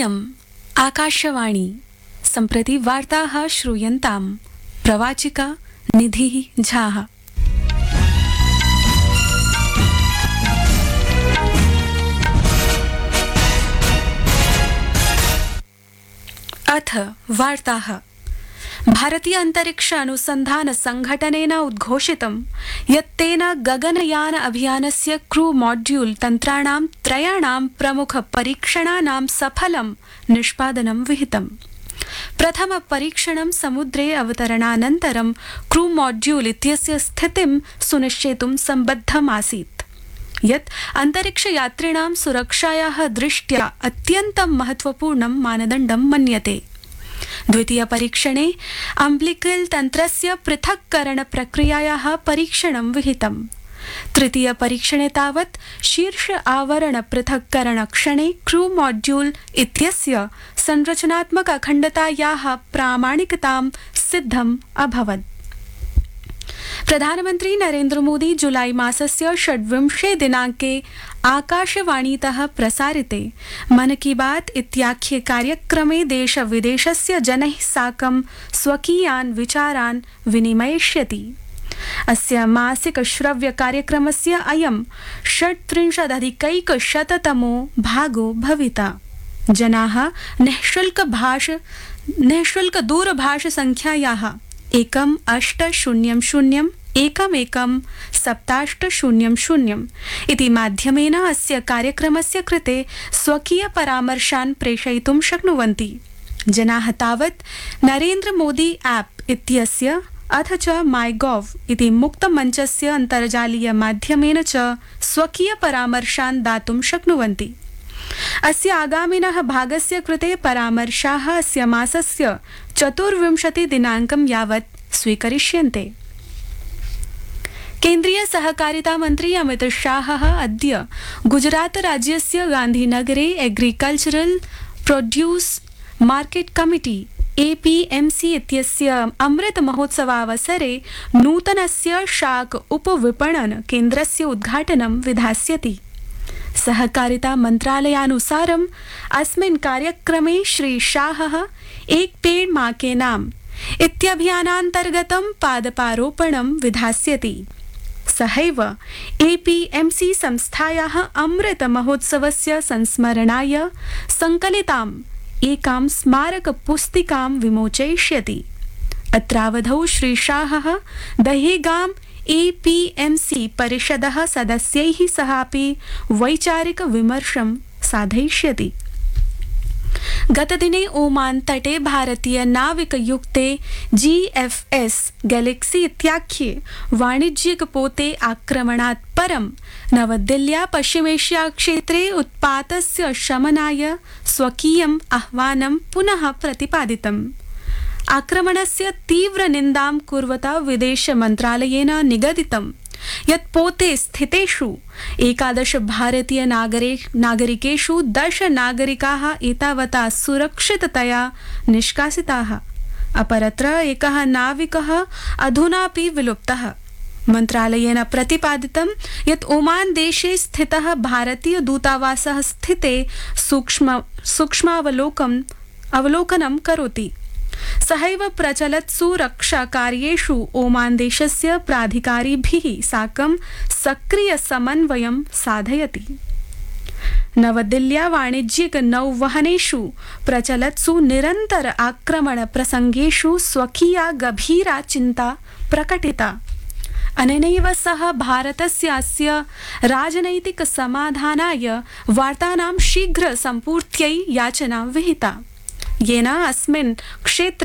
इयम् आकाशवाणी सम्प्रति वार्ताः श्रूयन्ताम् प्रवाचिका निधिः झाः। अथ वार्ताः। भारतीय अंतरिक्ष अनुसंधान संघटनेन उद्घोषितं यत् तेन गगनयान अभियानस्य क्रू मॉड्यूल तन्त्राणां त्रयाणां प्रमुख परीक्षणानां सफलं निष्पादनं विहितम्। प्रथम परीक्षणं समुद्रे अवतरणानन्तरं क्रू मॉड्यूल इत्यस्य स्थितिं सुनिश्चेतुं सम्बद्धम् आसीत्, यत् अंतरिक्षयात्रिणां सुरक्षायाः दृष्ट्या अत्यन्तं महत्वपूर्णं मानदण्डं मन्यते। द्वितीय परीक्षणे अम्बिलिकल तन्त्रस्य पृथक्करण प्रक्रियायाः परीक्षणं विहितम्। तृतीय परीक्षणे तावत् शीर्ष आवरण पृथक्करण क्षणे क्रू मॉड्यूल इत्यस्य संरचनात्मक अखण्डतायाः प्रामाणिकतां सिद्धम् अभवत्। प्रधानमन्त्री नरेन्द्र मोदी जुलाई मासस्य 26 दिनाङ्के आकाशवाणीतः प्रसारिते मन की बात इत्याख्ये कार्यक्रमे देश विदेशस्य जनैः साकं स्वकीयान् विचारान् विनिमयिष्यति। अस्य मासिक श्रव्य कार्यक्रमस्य अयं 37अधिकैकशततमो भागो भविता। जनाः निःशुल्क दूरभाष संख्यायाः 1-800-11-7800 इति माध्यमेन अस्य कार्यक्रमस्य कृते स्वकीय परामर्शान् प्रेषयितुं शक्नुवन्ति। जनाः तावत् नरेन्द्र मोदी ऐप् इत्यस्य अथ च माइगोव इति मुक्तमञ्चस्य अन्तर्जालीय माध्यमेन च स्वकीय परामर्शान् दातुं शक्नुवन्ति। अस्य आगामिनः भागस्य कृते परामर्शाः अस्य मासस्य 24 दिनाङ्कं यावत् स्वीकरिष्यन्ते। केन्द्रीय सहकारिता मन्त्री अमित शाहः अद्य गुजरात राज्यस्य गान्धीनगरे agricultural produce market committee APMC इत्यस्य अमृत महोत्सवावसरे नूतनस्य शाक उपविपणन केन्द्रस्य उद्घाटनं विधास्यति। सहकारिता मन्त्रालयानुसारम् अस्मिन् कार्यक्रमे श्री शाहः एक पेड़ मां के नाम इत्यभियानान्तर्गतं पादपारोपणं विधास्यति। सहैव APMC संस्थायाः अमृत महोत्सवस्य संस्मरणाय संकलिताम् एकां स्मारक पुस्तिकां विमोचयिष्यति। अत्रावधौ श्री शाहः दहेगां APMC परिषदः सदस्यैः सह अपि वैचारिक विमर्शं साधयिष्यति। गतदिने ओमान तटे भारतीय नाविकयुक्ते GFS गैलेक्सी इत्याख्ये वाणिज्यिक पोते आक्रमणात् परं नवदिल्ल्या पश्चिमेशिया क्षेत्रे उत्पातस्य शमनाय स्वकीयम् आह्वानं पुनः प्रतिपादितम्। आक्रमणस्य तीव्र निन्दां कुर्वता विदेश मन्त्रालयेन निगदितं यत् पोते स्थितेषु 11 भारतीय नागरिकेषु 10 नागरिकाः एतावता सुरक्षिततया निष्कासिताः। अपरत्र एकः नाविकः अधुनापि विलुप्तः। मन्त्रालयेन प्रतिपादितं यत् ओमान देशे स्थितः भारतीय दूतावासः स्थिते सूक्ष्मावलोकनं करोति। सहैव प्रचलत्सु रक्षाकार्येषु ओमान देशस्य प्राधिकारिभिः साकं सक्रिय समन्वयं साधयति। नवदिल्ल्या वाणिज्यिक नौवहनेषु प्रचलत्सु निरन्तर आक्रमण प्रसंगेषु स्वकीया गभीरा चिन्ता प्रकटिता। अनेनैव सह भारतस्य अस्य राजनैतिक समाधानाय वार्तानां शीघ्र सम्पूर्त्यै याचना विहिता, येन अस्मिन् क्षेत्रे